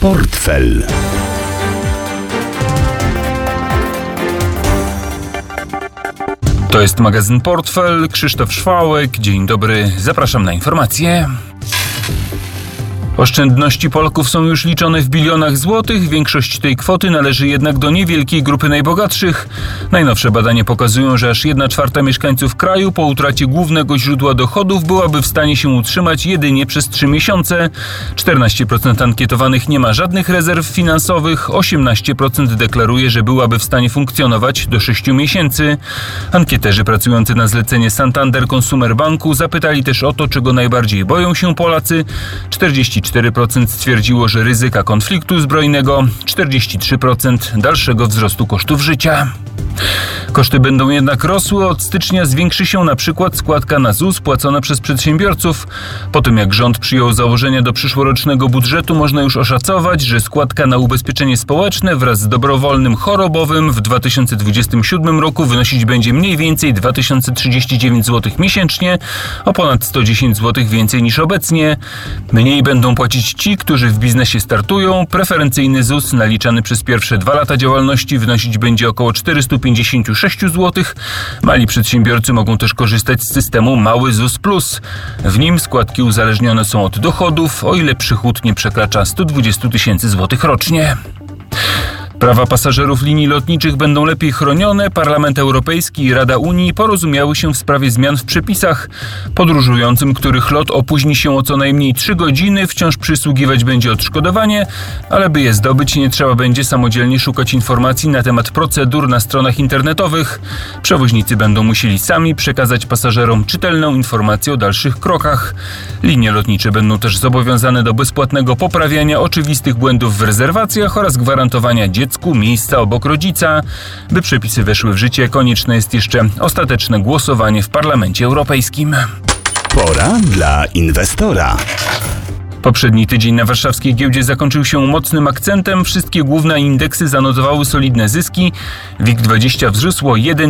Portfel. To jest magazyn Portfel, Krzysztof Szwałek. Dzień dobry, zapraszam na informacje. Oszczędności Polaków są już liczone w bilionach złotych. Większość tej kwoty należy jednak do niewielkiej grupy najbogatszych. Najnowsze badania pokazują, że aż 1/4 mieszkańców kraju po utracie głównego źródła dochodów byłaby w stanie się utrzymać jedynie przez 3 miesiące. 14% ankietowanych nie ma żadnych rezerw finansowych, 18% deklaruje, że byłaby w stanie funkcjonować do 6 miesięcy. Ankieterzy pracujący na zlecenie Santander Consumer Banku zapytali też o to, czego najbardziej boją się Polacy. 44% stwierdziło, że ryzyka konfliktu zbrojnego, 43% dalszego wzrostu kosztów życia. Koszty będą jednak rosły. Od stycznia zwiększy się na przykład składka na ZUS płacona przez przedsiębiorców. Po tym jak rząd przyjął założenia do przyszłorocznego budżetu, można już oszacować, że składka na ubezpieczenie społeczne wraz z dobrowolnym chorobowym w 2027 roku wynosić będzie mniej więcej 2039 zł miesięcznie, o ponad 110 zł więcej niż obecnie. Mniej będą płacić ci, którzy w biznesie startują. Preferencyjny ZUS naliczany przez pierwsze 2 lata działalności wynosić będzie około 456 zł. Mali przedsiębiorcy mogą też korzystać z systemu Mały ZUS Plus. W nim składki uzależnione są od dochodów, o ile przychód nie przekracza 120 000 złotych rocznie. Prawa pasażerów linii lotniczych będą lepiej chronione. Parlament Europejski i Rada Unii porozumiały się w sprawie zmian w przepisach. Podróżującym, których lot opóźni się o co najmniej 3 godziny, wciąż przysługiwać będzie odszkodowanie, ale by je zdobyć, nie trzeba będzie samodzielnie szukać informacji na temat procedur na stronach internetowych. Przewoźnicy będą musieli sami przekazać pasażerom czytelną informację o dalszych krokach. Linie lotnicze będą też zobowiązane do bezpłatnego poprawiania oczywistych błędów w rezerwacjach oraz gwarantowania dziecku miejsca obok rodzica. By przepisy weszły w życie, konieczne jest jeszcze ostateczne głosowanie w Parlamencie Europejskim. Pora dla inwestora. Poprzedni tydzień na warszawskiej giełdzie zakończył się mocnym akcentem. Wszystkie główne indeksy zanotowały solidne zyski. WIG20 wzrósło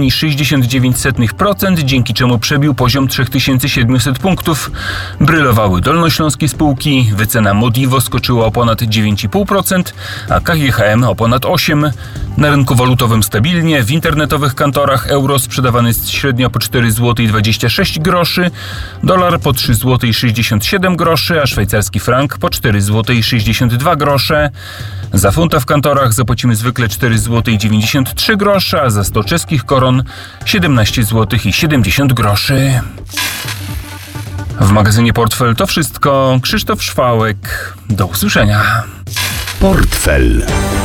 1,69%, dzięki czemu przebił poziom 3700 punktów. Brylowały dolnośląskie spółki. Wycena Modivo skoczyła o ponad 9,5%, a KGHM o ponad 8%. Na rynku walutowym stabilnie. W internetowych kantorach euro sprzedawany jest średnio po 4,26 zł, dolar po 3,67 zł, a szwajcarski frank po 4,62 zł. Za funta w kantorach zapłacimy zwykle 4,93 zł, a za 100 czeskich koron 17,70 zł. W magazynie Portfel to wszystko. Krzysztof Szwałek. Do usłyszenia. Portfel.